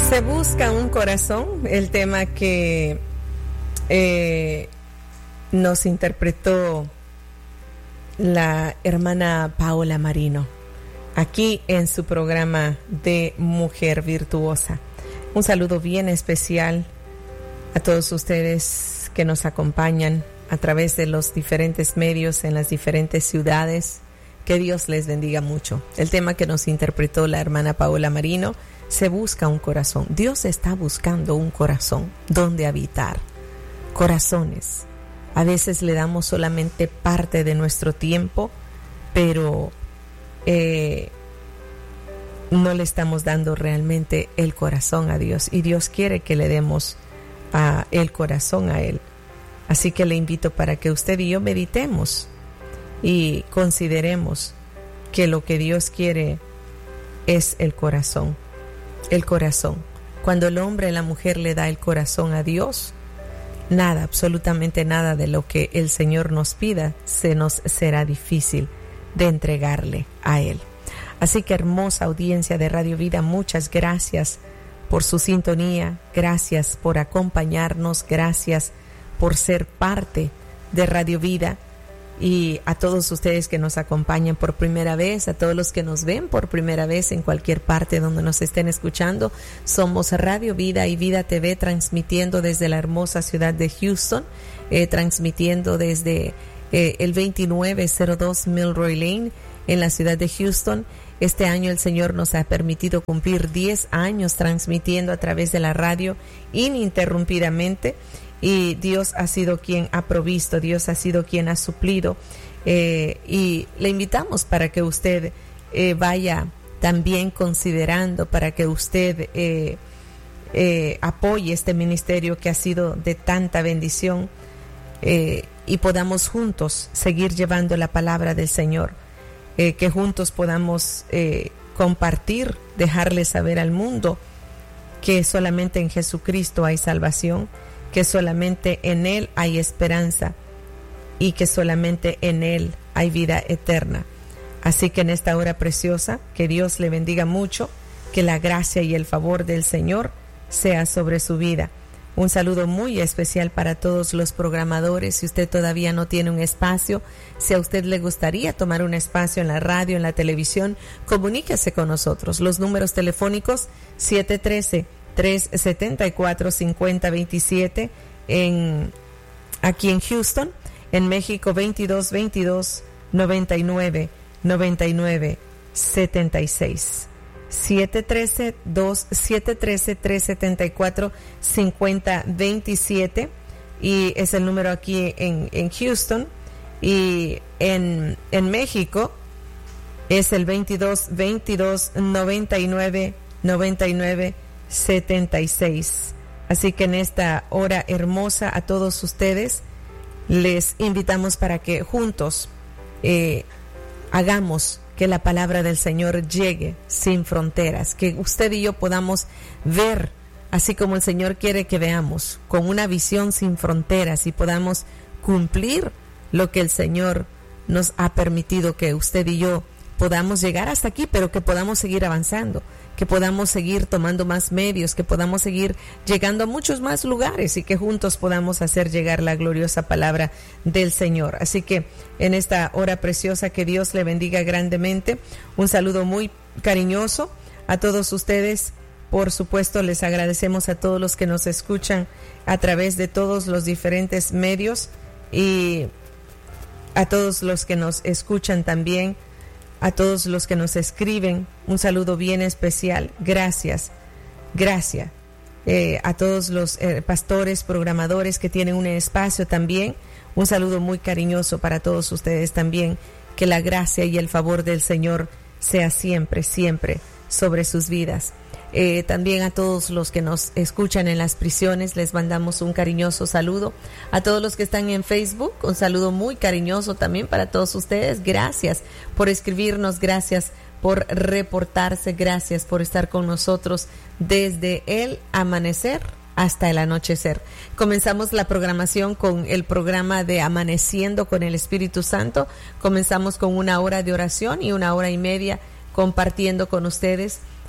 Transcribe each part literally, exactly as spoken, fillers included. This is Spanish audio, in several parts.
Se busca un corazón, el tema que eh, nos interpretó la hermana Paola Marino, aquí en su programa de Mujer Virtuosa. Un saludo bien especial a todos ustedes que nos acompañan a través de los diferentes medios en las diferentes ciudades. Que Dios les bendiga mucho. El tema que nos interpretó la hermana Paola Marino: se busca un corazón. Dios está buscando un corazón donde habitar. Corazones. A veces le damos solamente parte de nuestro tiempo, pero eh, no le estamos dando realmente el corazón a Dios. Y Dios quiere que le demos uh, el corazón a Él. Así que le invito para que usted y yo meditemos y consideremos que lo que Dios quiere es el corazón. El corazón. Cuando el hombre y la mujer le da el corazón a Dios, nada, absolutamente nada de lo que el Señor nos pida se nos será difícil de entregarle a Él. Así que, hermosa audiencia de Radio Vida, muchas gracias por su sintonía, gracias por acompañarnos, gracias por ser parte de Radio Vida. Y a todos ustedes que nos acompañan por primera vez, a todos los que nos ven por primera vez en cualquier parte donde nos estén escuchando, somos Radio Vida y Vida T V, transmitiendo desde la hermosa ciudad de Houston, eh, transmitiendo desde eh, el veintinueve cero dos Milroy Lane en la ciudad de Houston. Este año el Señor nos ha permitido cumplir diez años transmitiendo a través de la radio ininterrumpidamente. Y Dios ha sido quien ha provisto, Dios ha sido quien ha suplido, eh, y le invitamos para que usted eh, vaya también considerando, para que usted eh, eh, apoye este ministerio que ha sido de tanta bendición, eh, y podamos juntos seguir llevando la palabra del Señor, eh, que juntos podamos eh, compartir, dejarle saber al mundo que solamente en Jesucristo hay salvación, que solamente en Él hay esperanza y que solamente en Él hay vida eterna. Así que en esta hora preciosa, que Dios le bendiga mucho, que la gracia y el favor del Señor sea sobre su vida. Un saludo muy especial para todos los programadores. Si usted todavía no tiene un espacio, si a usted le gustaría tomar un espacio en la radio, en la televisión, comuníquese con nosotros. Los números telefónicos siete uno tres, tres siete cuatro, cinco cero dos siete en, aquí en Houston, en México veintidós veintidós, noventa y nueve, noventa y nueve, setenta y seis. siete uno tres, dos siete uno tres, tres siete cuatro, cinco cero dos siete y es el número aquí en, en Houston. Y en, en México es el veintidós veintidós, noventa y nueve, noventa y nueve, setenta y seis. Así que en esta hora hermosa a todos ustedes les invitamos para que juntos eh, hagamos que la palabra del Señor llegue sin fronteras, que usted y yo podamos ver así como el Señor quiere que veamos, con una visión sin fronteras, y podamos cumplir lo que el Señor nos ha permitido que usted y yo podamos llegar hasta aquí, pero que podamos seguir avanzando, que podamos seguir tomando más medios, que podamos seguir llegando a muchos más lugares y que juntos podamos hacer llegar la gloriosa palabra del Señor. Así que en esta hora preciosa, que Dios le bendiga grandemente. Un saludo muy cariñoso a todos ustedes. Por supuesto, les agradecemos a todos los que nos escuchan a través de todos los diferentes medios, y a todos los que nos escuchan también, a todos los que nos escriben, un saludo bien especial. Gracias, gracias. Eh, a todos los eh, pastores, programadores que tienen un espacio también, un saludo muy cariñoso para todos ustedes también. Que la gracia y el favor del Señor sea siempre, siempre sobre sus vidas. Eh, también a todos los que nos escuchan en las prisiones les mandamos un cariñoso saludo. A todos los que están en Facebook, un saludo muy cariñoso también para todos ustedes. Gracias por escribirnos, gracias por reportarse, gracias por estar con nosotros desde el amanecer hasta el anochecer. Comenzamos la programación con el programa de Amaneciendo con el Espíritu Santo. Comenzamos con una hora de oración y una hora y media compartiendo con ustedes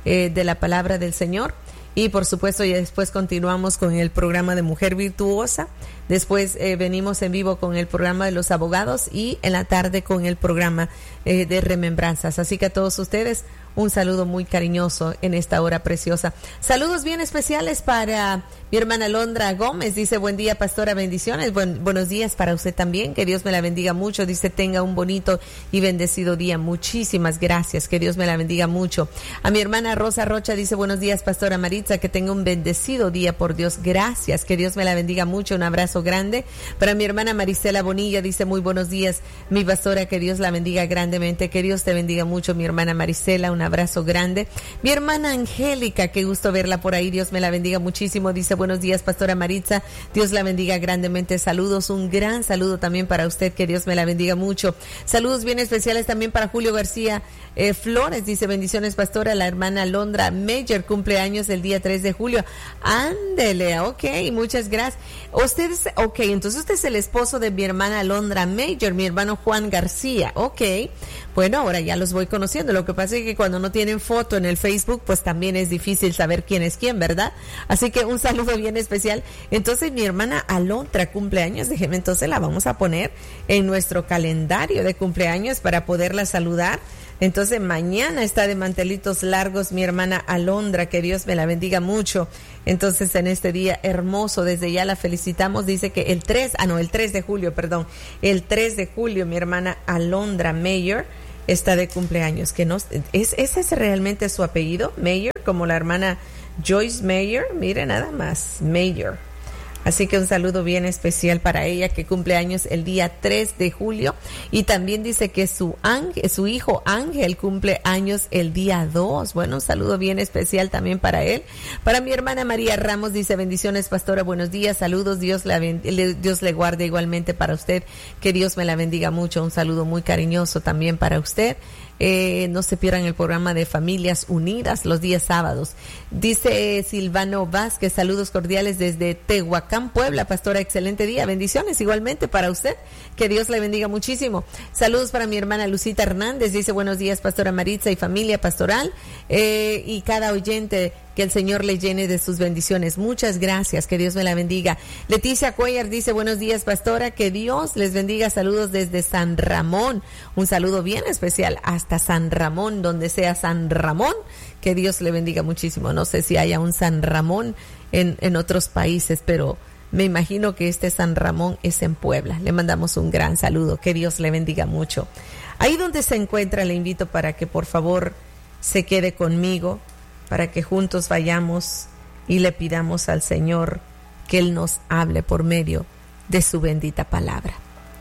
eh, de la palabra del Señor. Y por supuesto ya después continuamos con el programa de Mujer Virtuosa. Después eh, venimos en vivo con el programa de los abogados y en la tarde con el programa eh, de remembranzas. Así que a todos ustedes un saludo muy cariñoso en esta hora preciosa. Saludos bien especiales para mi hermana Londra Gómez. Dice, buen día, pastora, bendiciones. Buen, buenos días para usted también. Que Dios me la bendiga mucho. Dice, tenga un bonito y bendecido día. Muchísimas gracias. Que Dios me la bendiga mucho. A mi hermana Rosa Rocha dice, buenos días, pastora Maritza. Que tenga un bendecido día, por Dios. Gracias. Que Dios me la bendiga mucho. Un abrazo grande. Para mi hermana Marisela Bonilla dice, muy buenos días, mi pastora. Que Dios la bendiga grandemente. Que Dios te bendiga mucho, mi hermana Marisela. Un abrazo grande. Mi hermana Angélica, qué gusto verla por ahí. Dios me la bendiga muchísimo. Dice, buenos días, pastora Maritza. Dios la bendiga grandemente. Saludos, un gran saludo también para usted. Que Dios me la bendiga mucho. Saludos bien especiales también para Julio García eh, Flores. Dice, bendiciones, pastora. La hermana Londra Mayor cumpleaños el día tres de julio. Ándele, ok, muchas gracias. Ustedes, ok, entonces usted es el esposo de mi hermana Londra Mayor, mi hermano Juan García, ok. Bueno, ahora ya los voy conociendo. Lo que pasa es que cuando no tienen foto en el Facebook, pues también es difícil saber quién es quién, ¿verdad? Así que un saludo bien especial. Entonces mi hermana Alondra cumpleaños, déjeme, entonces la vamos a poner en nuestro calendario de cumpleaños para poderla saludar. Entonces mañana está de mantelitos largos mi hermana Alondra, que Dios me la bendiga mucho. Entonces en este día hermoso, desde ya la felicitamos. Dice que el tres, ah no, el tres de julio, perdón, el tres de julio mi hermana Alondra Mayor está de cumpleaños. Que no, ¿es, ¿ese es realmente su apellido? Mayor, como la hermana Joyce Mayor, mire nada más, Mayor. Así que un saludo bien especial para ella, que cumple años el día tres de julio. Y también dice que su ángel, su hijo Ángel cumple años el día dos. Bueno, un saludo bien especial también para él. Para mi hermana María Ramos dice, bendiciones, pastora, buenos días, saludos, Dios, la, Dios le guarde igualmente para usted. Que Dios me la bendiga mucho. Un saludo muy cariñoso también para usted. Eh, no se pierdan el programa de Familias Unidas los días sábados. Dice eh, Silvano Vázquez, saludos cordiales desde Tehuacán, Puebla. Pastora, excelente día, bendiciones igualmente para usted, que Dios le bendiga muchísimo. Saludos para mi hermana Lucita Hernández, dice, buenos días, pastora Maritza y familia pastoral, eh, y cada oyente, que el Señor le llene de sus bendiciones. Muchas gracias, que Dios me la bendiga. Leticia Cuellar dice, buenos días, pastora, que Dios les bendiga, saludos desde San Ramón. Un saludo bien especial hasta San Ramón, donde sea San Ramón, que Dios le bendiga muchísimo. No sé si haya un San Ramón en, en otros países, pero me imagino que este San Ramón es en Puebla. Le mandamos un gran saludo, que Dios le bendiga mucho. Ahí donde se encuentra, le invito para que por favor se quede conmigo, para que juntos vayamos y le pidamos al Señor que Él nos hable por medio de su bendita palabra.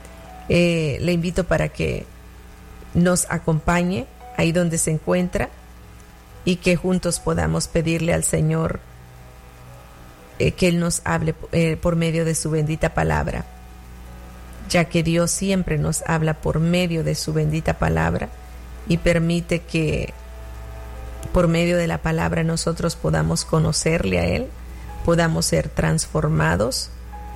Eh, le invito para que nos acompañe ahí donde se encuentra y que juntos podamos pedirle al Señor eh, que Él nos hable eh, por medio de su bendita palabra, ya que Dios siempre nos habla por medio de su bendita palabra y permite que por medio de la palabra nosotros podamos conocerle a Él, podamos ser transformados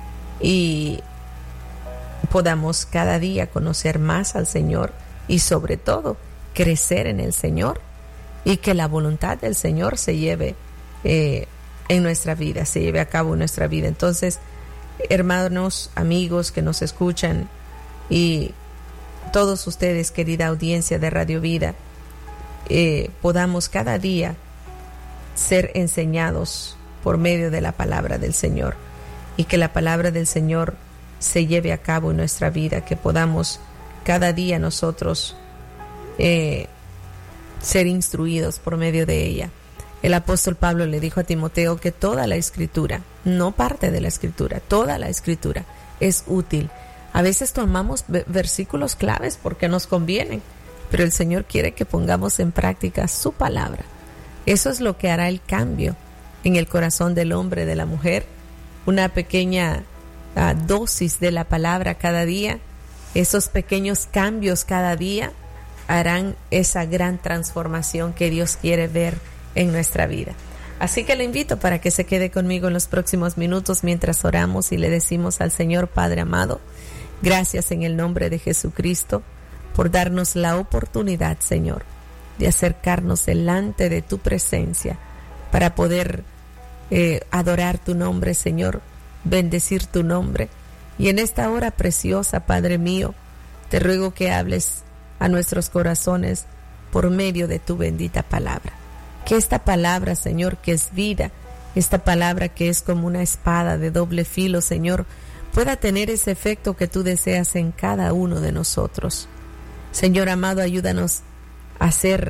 y podamos cada día conocer más al Señor y sobre todo crecer en el Señor, y que la voluntad del Señor se lleve eh, en nuestra vida, se lleve a cabo en nuestra vida. Entonces, hermanos, amigos que nos escuchan y todos ustedes, querida audiencia de Radio Vida, Eh, podamos cada día ser enseñados por medio de la palabra del Señor, y que la palabra del Señor se lleve a cabo en nuestra vida, que podamos cada día nosotros eh, ser instruidos por medio de ella. El apóstol Pablo le dijo a Timoteo que toda la escritura, no parte de la escritura, toda la escritura es útil. A veces tomamos versículos claves porque nos convienen, pero el Señor quiere que pongamos en práctica su palabra. Eso es lo que hará el cambio en el corazón del hombre, de la mujer. Una pequeña uh, dosis de la palabra cada día, esos pequeños cambios cada día harán esa gran transformación que Dios quiere ver en nuestra vida. Así que le invito para que se quede conmigo en los próximos minutos mientras oramos y le decimos al Señor: Padre amado, gracias en el nombre de Jesucristo por darnos la oportunidad, Señor, de acercarnos delante de tu presencia para poder eh, adorar tu nombre, Señor, bendecir tu nombre. Y en esta hora preciosa, Padre mío, te ruego que hables a nuestros corazones por medio de tu bendita palabra. Que esta palabra, Señor, que es vida, esta palabra que es como una espada de doble filo, Señor, pueda tener ese efecto que tú deseas en cada uno de nosotros. Señor amado, ayúdanos a ser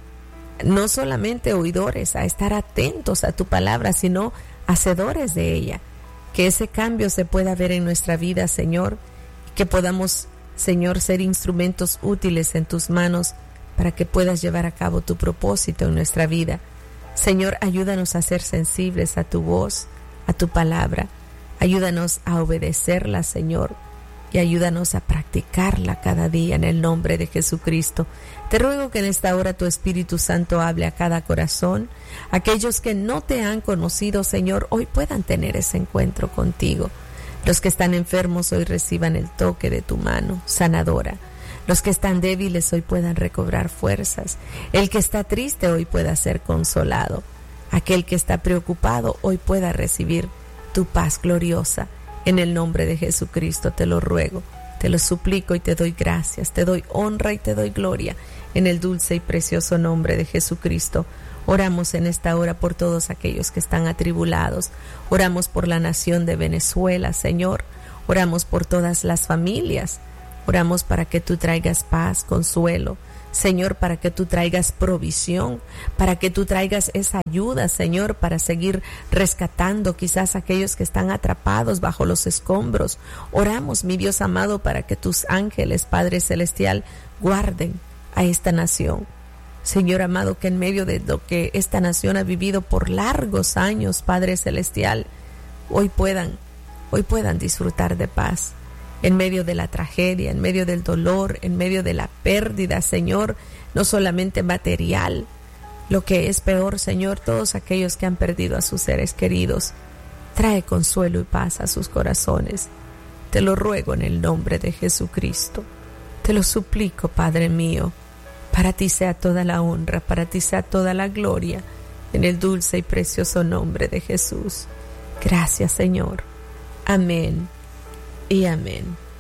no solamente oidores, a estar atentos a tu palabra, sino hacedores de ella. Que ese cambio se pueda ver en nuestra vida, Señor, y que podamos, Señor, ser instrumentos útiles en tus manos para que puedas llevar a cabo tu propósito en nuestra vida. Señor, ayúdanos a ser sensibles a tu voz, a tu palabra. Ayúdanos a obedecerla, Señor, y ayúdanos a practicarla cada día en el nombre de Jesucristo. Te ruego que en esta hora tu Espíritu Santo hable a cada corazón. Aquellos que no te han conocido, Señor, hoy puedan tener ese encuentro contigo. Los que están enfermos hoy reciban el toque de tu mano sanadora. Los que están débiles hoy puedan recobrar fuerzas. El que está triste hoy pueda ser consolado. Aquel que está preocupado hoy pueda recibir tu paz gloriosa. En el nombre de Jesucristo te lo ruego, te lo suplico y te doy gracias, te doy honra y te doy gloria. En el dulce y precioso nombre de Jesucristo. Oramos en esta hora por todos aquellos que están atribulados. Oramos por la nación de Venezuela, Señor. Oramos por todas las familias. Oramos para que tú traigas paz, consuelo, Señor, para que tú traigas provisión, para que tú traigas esa ayuda, Señor, para seguir rescatando quizás aquellos que están atrapados bajo los escombros. Oramos, mi Dios amado, para que tus ángeles, Padre Celestial, guarden a esta nación. Señor amado, que en medio de lo que esta nación ha vivido por largos años, Padre Celestial, hoy puedan, hoy puedan disfrutar de paz. En medio de la tragedia, en medio del dolor, en medio de la pérdida, Señor, no solamente material, lo que es peor, Señor, todos aquellos que han perdido a sus seres queridos, trae consuelo y paz a sus corazones. Te lo ruego en el nombre de Jesucristo. Te lo suplico, Padre mío. Para ti sea toda la honra, para ti sea toda la gloria, en el dulce y precioso nombre de Jesús. Gracias, Señor. Amén y amén.